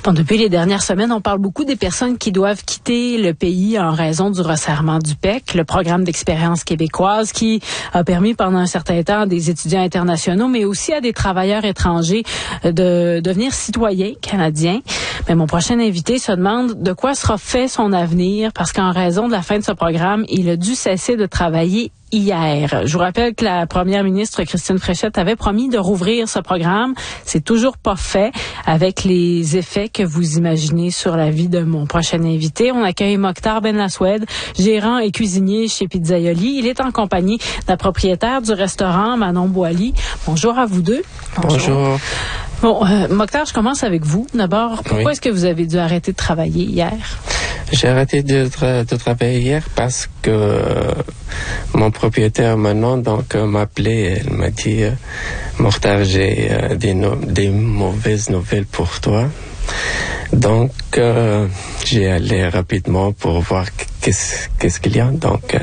Bon, depuis les dernières semaines, on parle beaucoup des personnes qui doivent quitter le pays en raison du resserrement du PEC, le programme d'expérience québécoise qui a permis pendant un certain temps à des étudiants internationaux, mais aussi à des travailleurs étrangers de devenir citoyens canadiens. Mais mon prochain invité se demande de quoi sera fait son avenir parce qu'en raison de la fin de ce programme, il a dû cesser de travailler hier. Je vous rappelle que la première ministre Christine Fréchette avait promis de rouvrir ce programme. C'est toujours pas fait avec les effets que vous imaginez sur la vie de mon prochain invité. On accueille Mokhtar Benlasoued, gérant et cuisinier chez Pizzaioli. Il est en compagnie de la propriétaire du restaurant Manon Boily. Bonjour à vous deux. Bonjour. Bon, Mokhtar, je commence avec vous. D'abord, pourquoi est-ce que vous avez dû arrêter de travailler hier? J'ai arrêté de travailler hier parce que mon propriétaire Manon m'a appelé. Elle m'a dit Mokhtar, j'ai des mauvaises nouvelles pour toi. Donc j'ai allé rapidement pour voir qu'est-ce qu'il y a.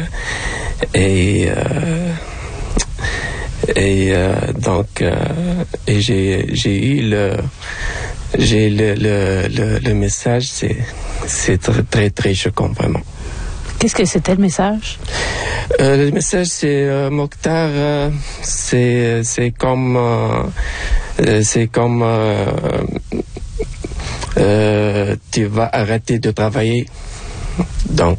Et j'ai eu le message, c'est très très très choquant vraiment. Qu'est-ce que c'était le message? Le message c'est Mokhtar, c'est comme tu vas arrêter de travailler. Donc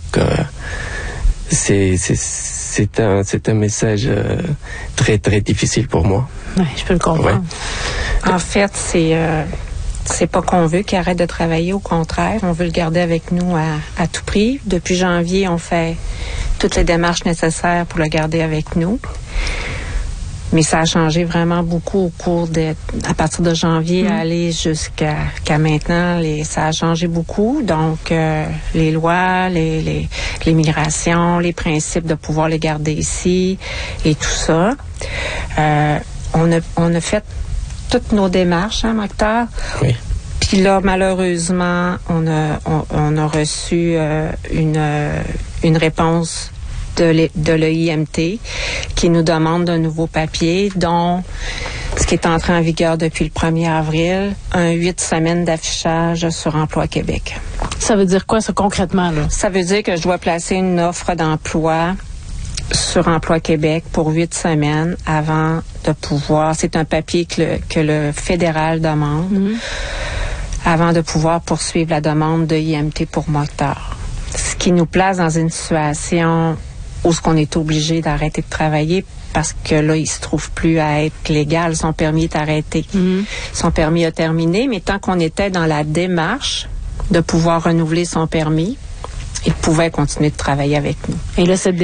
c'est un message très très difficile pour moi. Oui, je peux le comprendre. Ouais. En fait, c'est pas qu'on veut qu'il arrête de travailler, au contraire, on veut le garder avec nous à tout prix. Depuis janvier, on fait toutes les démarches nécessaires pour le garder avec nous. Mais ça a changé vraiment beaucoup au cours à partir de janvier à aller jusqu'à maintenant. Ça a changé beaucoup. Donc, les lois, l'immigration, les principes de pouvoir les garder ici et tout ça. On a fait toutes nos démarches, hein, Mokhtar? Oui. Puis là, malheureusement, on a reçu une réponse de l'EIMT qui nous demande d'un nouveau papier, dont ce qui est entré en vigueur depuis le 1er avril, 8 semaines d'affichage sur Emploi Québec. Ça veut dire quoi, ça, concrètement, là? Ça veut dire que je dois placer une offre d'emploi sur Emploi Québec pour 8 semaines avant de pouvoir... C'est un papier que le fédéral demande avant de pouvoir poursuivre la demande de IMT pour Mokhtar. Ce qui nous place dans une situation où on est obligé d'arrêter de travailler parce que là, il se trouve plus à être légal. Son permis est arrêté. Son permis a terminé, mais tant qu'on était dans la démarche de pouvoir renouveler son permis, il pouvait continuer de travailler avec nous. Et là, cette